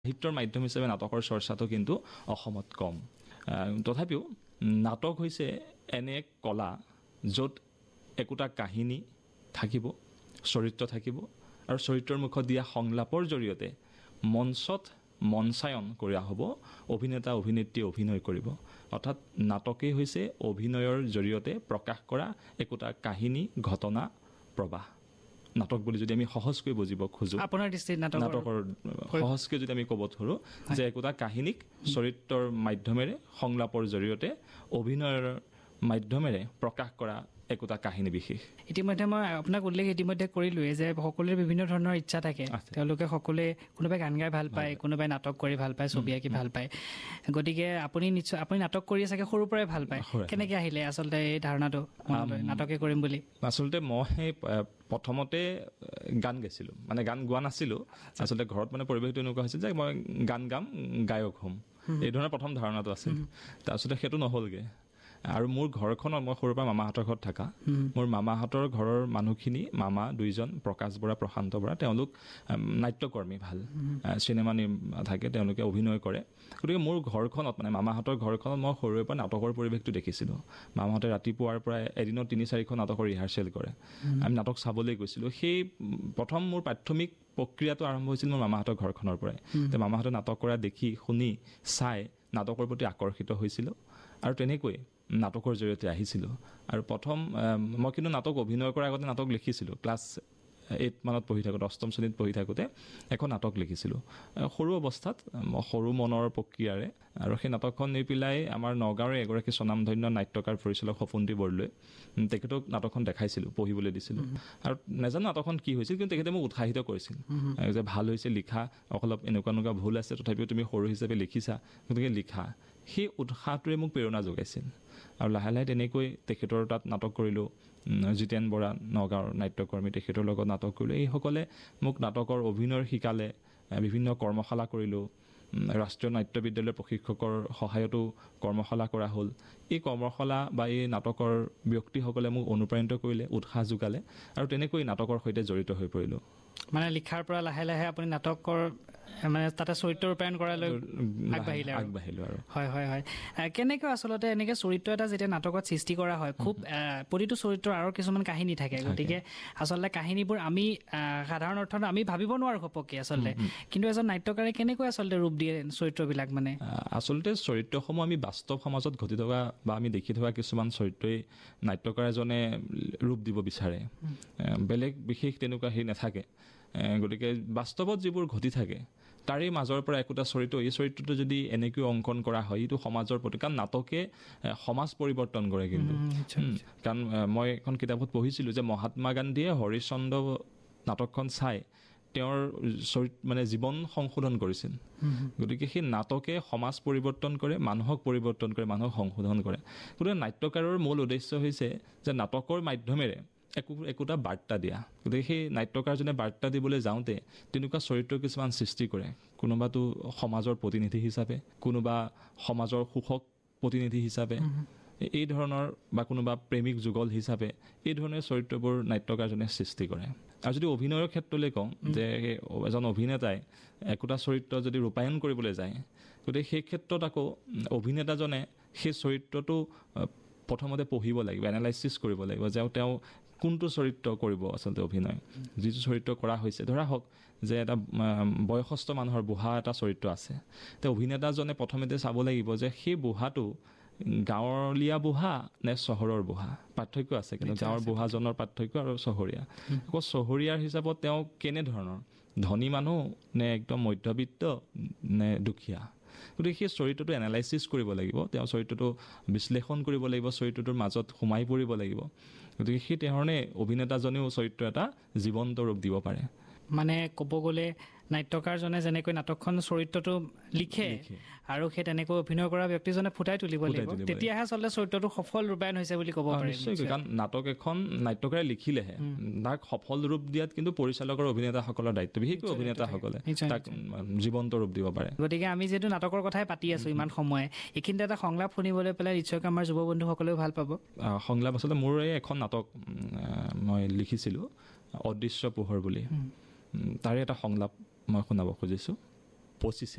সাহিত্যৰ মাধ্যম হিচাপে নাটকৰ চৰ্চাটো কিন্তু অসমত কম। তথাপিও নাটক হৈছে এনে এক কলা য'ত একোটা কাহিনী থাকিব, চৰিত্ৰ থাকিব আৰু চৰিত্ৰৰ মুখত দিয়া সংলাপৰ জৰিয়তে মঞ্চত মঞ্চায়ন কৰা হ'ব, অভিনেতা অভিনেত্ৰীয়ে অভিনয় কৰিব। অৰ্থাৎ নাটকেই হৈছে অভিনয়ৰ জৰিয়তে প্ৰকাশ কৰা একোটা কাহিনী, ঘটনা, প্ৰবাহ। নাটক বুলি যদি আমি সহজকৈ বুজিব খোজোঁ, আপোনাৰ দৃষ্টিত নাটকৰ সহজকৈ যদি আমি ক'ব ধৰোঁ যে একোটা কাহিনীক চৰিত্ৰৰ মাধ্যমেৰে, সংলাপৰ জৰিয়তে, অভিনয়ৰ মাধ্যমেৰে প্ৰকাশ কৰা একোটা কাহিনী বিশেষ। ইতিমধ্যে মই আপোনাক উল্লেখ ইতিমধ্যে কৰিলোৱেই যে সকলোৰে বিভিন্ন ধৰণৰ ইচ্ছা থাকে। তেওঁলোকে সকলোৱে, কোনোবাই গান গাই ভাল পায়, কোনোবাই নাটক কৰি ভাল পায়, ছবি আঁকি ভাল পায়। গতিকে আপুনি নাটক কৰি চাগে সৰুৰ পৰাই ভাল পায়। কেনেকৈ আহিলে আচলতে এই ধাৰণাটো নাটকে কৰিম বুলি? আচলতে মই প্ৰথমতে গান গাইছিলোঁ, মানে গান গোৱা নাছিলোঁ। আচলতে ঘৰত মানে পৰিৱেশটো এনেকুৱা হৈছিল যে মই গান গাম, গায়ক হ'ম, এই ধৰণৰ প্ৰথম ধাৰণাটো আছিল। তাৰপিছতে সেইটো নহ'লগৈ। আৰু মোৰ ঘৰখনত, মই সৰুৰ পৰা মামাহঁতৰ ঘৰত থকা, মোৰ মামাহঁতৰ ঘৰৰ মানুহখিনি, মামা দুইজন, প্ৰকাশ বৰা, প্ৰশান্ত বৰা, তেওঁলোক নাট্যকৰ্মী, ভাল চিনেমা থাকে, তেওঁলোকে অভিনয় কৰে। গতিকে মোৰ ঘৰখনত, মানে মামাহঁতৰ ঘৰখনত মই সৰুৰে পৰা নাটকৰ পৰিৱেশটো দেখিছিলোঁ। মামাহঁতে ৰাতিপুৱাৰ পৰা এদিনত 3-4খন নাটকৰ ৰিহাৰ্চেল কৰে, আমি নাটক চাবলৈ গৈছিলোঁ। সেই প্ৰথম মোৰ প্ৰাথমিক প্ৰক্ৰিয়াটো আৰম্ভ হৈছিল মোৰ মামাহঁতৰ ঘৰখনৰ পৰাই। মামাহঁতে নাটক কৰা দেখি, শুনি, চাই নাটকৰ প্ৰতি আকৰ্ষিত হৈছিলোঁ আৰু তেনেকৈ নাটকৰ জৰিয়তে আহিছিলোঁ। আৰু প্ৰথম মই কিন্তু নাটক অভিনয় কৰাৰ আগতে নাটক লিখিছিলোঁ। ক্লাছ 8 মানত পঢ়ি থাকোঁতে, 8ম শ্ৰেণীত পঢ়ি থাকোঁতে এখন নাটক লিখিছিলোঁ সৰু অৱস্থাত, সৰু মনৰ প্ৰক্ৰিয়াৰে। আৰু সেই নাটকখন নি পেলাই আমাৰ নগাঁৱৰে এগৰাকী স্বনামধন্য নাট্যকাৰ পৰিচালক সপোনটি বৰদলৈ, তেখেতক নাটকখন দেখাইছিলোঁ, পঢ়িবলৈ দিছিলোঁ। আৰু নাজানো নাটকখন কি হৈছিল, কিন্তু তেখেতে মোক উৎসাহিত কৰিছিল যে ভাল হৈছে, লিখা, অলপ এনেকুৱা ভুল আছে, তথাপিও তুমি সৰু হিচাপে লিখিছা, গতিকে লিখা। সেই উৎসাহটোৱে মোক প্ৰেৰণা যোগাইছিল। আৰু লাহে লাহে তেনেকৈ তেখেতৰ তাত নাটক কৰিলোঁ। জিতেন বৰা, নগাঁৱৰ নাট্যকৰ্মী, তেখেতৰ লগত নাটক কৰিলোঁ। এইসকলে মোক নাটকৰ অভিনয় শিকালে, বিভিন্ন কৰ্মশালা কৰিলোঁ। ৰাষ্ট্ৰীয় নাট্য বিদ্যালয়ৰ প্ৰশিক্ষকৰ সহায়তো কৰ্মশালা কৰা হ'ল। এই কৰ্মশালা বা এই নাটকৰ ব্যক্তিসকলে মোক অনুপ্ৰাণিত কৰিলে, উৎসাহ যোগালে, আৰু তেনেকৈ নাটকৰ সৈতে জড়িত হৈ পৰিলোঁ। মানে লিখাৰ পৰা লাহে লাহে আপুনি নাটকৰ, মানে তাতে চৰিত্ৰ ৰূপায়ণ কৰালৈ আগবাঢ়িলে আৰু। হয় হয় হয়। কেনেকৈ আচলতে এনেকৈ চৰিত্ৰ এটা যেতিয়া নাটকত সৃষ্টি কৰা হয়, খুব প্ৰতিটো চৰিত্ৰৰ আৰু কিছুমান কাহিনী থাকে। গতিকে আচলতে কাহিনীবোৰ আমি সাধাৰণ অৰ্থত আমি ভাবিব নোৱাৰোঁ ঘপককৈ আচলতে, কিন্তু এজন নাট্যকাৰে কেনেকৈ আচলতে ৰূপ দিয়ে চৰিত্ৰবিলাক? মানে আচলতে চৰিত্ৰসমূহ আমি বাস্তৱ সমাজত ঘটি থকা বা আমি দেখি থকা কিছুমান চৰিত্ৰই নাট্যকাৰ এজনে ৰূপ দিব বিচাৰে, বেলেগ বিশেষ তেনেকুৱা হেৰি নাথাকে। গতিকে বাস্তৱত যিবোৰ ঘটি থাকে তাৰে মাজৰ পৰা একোটা চৰিত্ৰ, এই চৰিত্ৰটো যদি এনেকৈ অংকন কৰা হয়, এইটো সমাজৰ প্ৰতি, কাৰণ নাটকে সমাজ পৰিৱৰ্তন কৰে। কিন্তু কাৰণ মই এখন কিতাপত পঢ়িছিলোঁ যে মহাত্মা গান্ধীয়ে হৰিশ্চন্দ্ৰ নাটকখন চাই তেওঁৰ মানে জীৱন সংশোধন কৰিছিল। গতিকে সেই নাটকে সমাজ পৰিৱৰ্তন কৰে, মানুহক পৰিৱৰ্তন কৰে, মানুহক সংশোধন কৰে। গতিকে নাট্যকাৰৰ মূল উদ্দেশ্য হৈছে যে নাটকৰ মাধ্যমেৰে একোটা বাৰ্তা দিয়া। গতিকে সেই নাট্যকাৰজনে বাৰ্তা দিবলৈ যাওঁতে তেনেকুৱা চৰিত্ৰ কিছুমান সৃষ্টি কৰে। কোনোবাটো সমাজৰ প্ৰতিনিধি হিচাপে, কোনোবা সমাজৰ শোষক প্ৰতিনিধি হিচাপে, এই ধৰণৰ, বা কোনোবা প্ৰেমিক যুগল হিচাপে, এই ধৰণৰ চৰিত্ৰবোৰ নাট্যকাৰজনে সৃষ্টি কৰে। আৰু যদি অভিনয়ৰ ক্ষেত্ৰলৈ কওঁ, যে এজন অভিনেতাই একোটা চৰিত্ৰ যদি ৰূপায়ণ কৰিবলৈ যায়, গতিকে সেই ক্ষেত্ৰত আকৌ অভিনেতাজনে সেই চৰিত্ৰটো প্ৰথমতে পঢ়িব লাগিব, এনালাইচিছ কৰিব লাগিব, যে তেওঁ কোনটো চৰিত্ৰ কৰিব আচলতে অভিনয়। যিটো চৰিত্ৰ কৰা হৈছে, ধৰা হওক যে এটা বয়সস্থ মানুহৰ বুঢ়া এটা চৰিত্ৰ আছে, তেওঁ অভিনেতাজনে প্ৰথমতে চাব লাগিব যে সেই বুঢ়াটো গাঁৱলীয়া বুঢ়া নে চহৰৰ বুঢ়া। পাৰ্থক্য আছে, কিন্তু গাঁৱৰ বুঢ়াজনৰ পাৰ্থক্য আৰু চহৰীয়া। আকৌ চহৰীয়াৰ হিচাপত তেওঁ কেনেধৰণৰ, ধনী মানুহ নে একদম মধ্যবিত্ত নে দুখীয়া। গতিকে সেই চৰিত্ৰটো এনালাইচিছ কৰিব লাগিব, তেওঁ চৰিত্ৰটো বিশ্লেষণ কৰিব লাগিব, চৰিত্ৰটোৰ মাজত সোমাই পৰিব লাগিব। গতিকে সেই ধৰণে অভিনেতাজনেও চৰিত্ৰ এটা জীৱন্ত ৰূপ দিব পাৰে। মানে ক'ব গ'লে নাট্যকাৰজনে যেনেকৈ নাটকখন চৰিত্ৰটো লিখে আৰু সেই তেনেকৈ অভিনয় কৰা ব্যক্তিজনে ফুটাই তুলিব লাগিব, তেতিয়াহে আচলতে চৰিত্ৰটো সফল ৰূপায়ণ হৈছে বুলি ক'ব পাৰি। নিশ্চয়কৈ, কাৰণ নাটক এখন নাট্যকাৰে লিখিলেহে তাক সফল ৰূপ দিয়াত কিন্তু পৰিচালক আৰু অভিনেতাসকলৰ দায়িত্ব, বিশেষকৈ অভিনেতাসকলে তাক জীৱন্ত ৰূপ দিব পাৰে। গতিকে আমি যিহেতু নাটকৰ কথাই পাতি আছোঁ ইমান সময়, এইখিনিতে এটা সংলাপ শুনিবলৈ পেলাই নিশ্চয়কৈ আমাৰ যুৱ বন্ধুসকলেও ভাল পাব। সংলাপ আচলতে মোৰ এই এখন নাটক মই লিখিছিলোঁ, অদৃশ্য পোহৰ বুলি, তাৰে এটা সংলাপ মই শুনাব খুজিছোঁ। 25